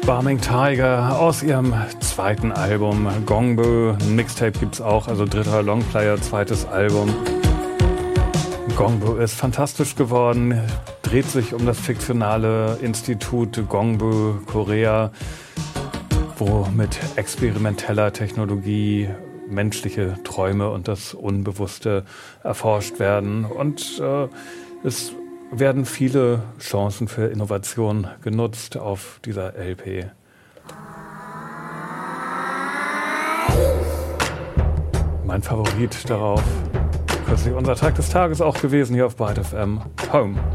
Barming Tiger aus ihrem zweiten Album Gongbu. Ein Mixtape gibt's auch, also dritter Longplayer, zweites Album. Gongbu ist fantastisch geworden, dreht sich um das fiktionale Institut Gongbu, Korea, wo mit experimenteller Technologie menschliche Träume und das Unbewusste erforscht werden. Und es werden viele Chancen für Innovation genutzt auf dieser LP. Mein Favorit darauf, kürzlich unser Track des Tages auch gewesen hier auf Byte FM, Home.